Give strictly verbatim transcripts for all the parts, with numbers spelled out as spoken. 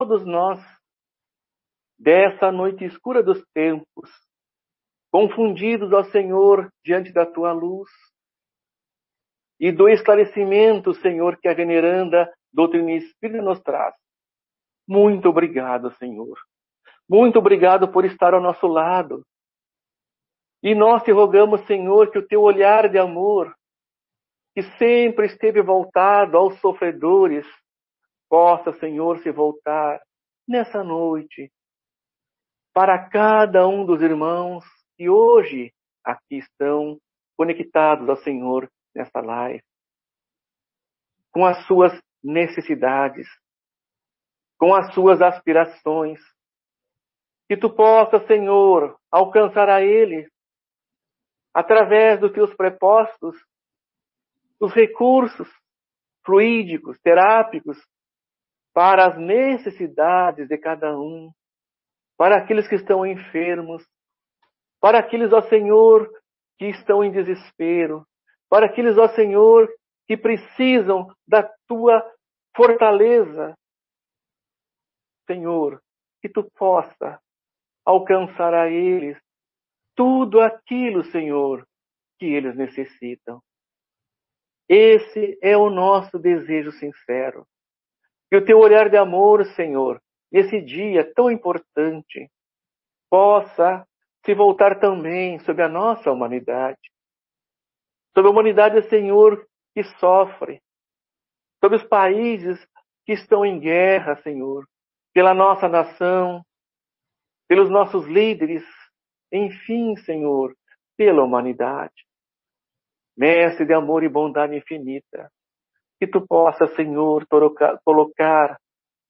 todos nós, dessa noite escura dos tempos, confundidos, ó Senhor, diante da Tua luz, e do esclarecimento, Senhor, que a veneranda doutrina espírita nos traz. Muito obrigado, Senhor. Muito obrigado por estar ao nosso lado. E nós te rogamos, Senhor, que o Teu olhar de amor, que sempre esteve voltado aos sofredores, possa, Senhor, se voltar nessa noite para cada um dos irmãos que hoje aqui estão conectados ao Senhor nessa live, com as suas necessidades, com as suas aspirações, que Tu possa, Senhor, alcançar a Ele, através dos Teus prepostos, os recursos fluídicos, terápicos, para as necessidades de cada um, para aqueles que estão enfermos, para aqueles, ó Senhor, que estão em desespero, para aqueles, ó Senhor, que precisam da Tua fortaleza. Senhor, que Tu possa alcançar a eles tudo aquilo, Senhor, que eles necessitam. Esse é o nosso desejo sincero. Que o Teu olhar de amor, Senhor, nesse dia tão importante, possa se voltar também sobre a nossa humanidade. Sobre a humanidade, Senhor, que sofre. Sobre os países que estão em guerra, Senhor. Pela nossa nação, pelos nossos líderes, enfim, Senhor, pela humanidade. Mestre de amor e bondade infinita, que Tu possa, Senhor, colocar, colocar,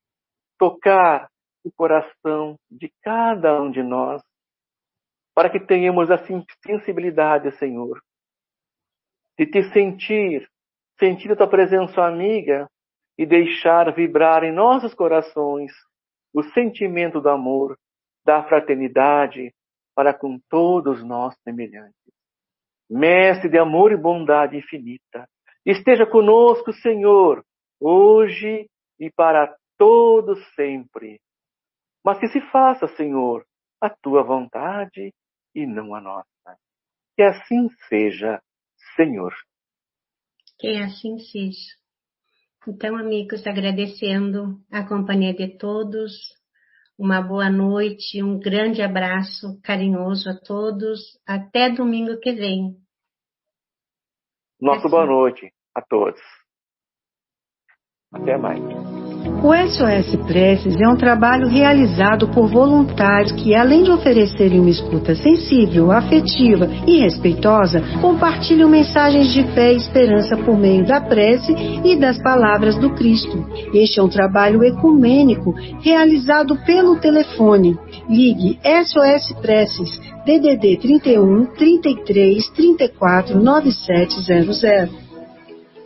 tocar o coração de cada um de nós, para que tenhamos a sensibilidade, Senhor, de Te sentir, sentir a Tua presença amiga e deixar vibrar em nossos corações o sentimento do amor, da fraternidade para com todos nós semelhantes. Mestre de amor e bondade infinita, esteja conosco, Senhor, hoje e para todos sempre. Mas que se faça, Senhor, a Tua vontade e não a nossa. Que assim seja, Senhor. Que assim seja. Então, amigos, agradecendo a companhia de todos, uma boa noite, um grande abraço carinhoso a todos. Até domingo que vem. Nossa boa noite a todos. Até mais. O S O S Preces é um trabalho realizado por voluntários que, além de oferecerem uma escuta sensível, afetiva e respeitosa, compartilham mensagens de fé e esperança por meio da prece e das palavras do Cristo. Este é um trabalho ecumênico realizado pelo telefone. Ligue S O S Preces, D D D trinta e um, trinta e três, trinta e quatro, noventa e sete zero zero.